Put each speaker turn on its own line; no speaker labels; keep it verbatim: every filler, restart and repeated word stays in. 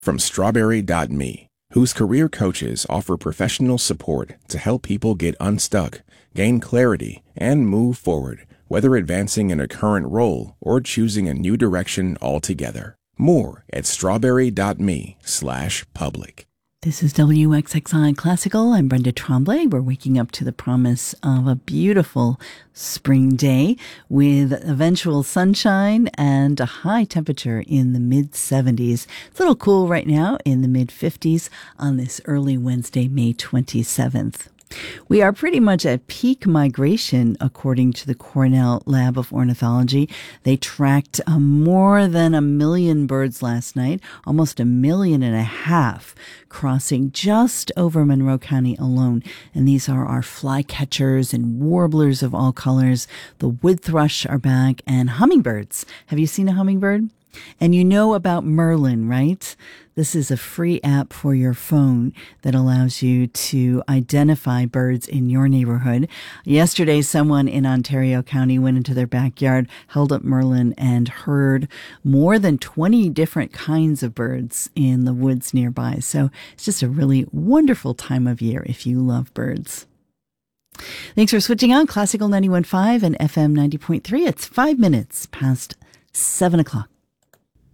From Strawberry dot me, whose career coaches offer professional support to help people get unstuck, gain clarity, and move forward, whether advancing in a current role or choosing a new direction altogether. More at strawberry.me slash public.
This is W X X I Classical. I'm Brenda Tremblay. We're waking up to the promise of a beautiful spring day with eventual sunshine and a high temperature in the mid seventies. It's a little cool right now in the mid fifties on this early Wednesday, May twenty-seventh. We are pretty much at peak migration, according to the Cornell Lab of Ornithology. They tracked uh, more than a million birds last night, almost a million and a half, crossing just over Monroe County alone. And these are our flycatchers and warblers of all colors. The wood thrush are back, and hummingbirds. Have you seen a hummingbird? And you know about Merlin, right? This is a free app for your phone that allows you to identify birds in your neighborhood. Yesterday, someone in Ontario County went into their backyard, held up Merlin, and heard more than twenty different kinds of birds in the woods nearby. So it's just a really wonderful time of year if you love birds. Thanks for switching on Classical ninety-one point five and F M ninety point three. It's five minutes past seven o'clock.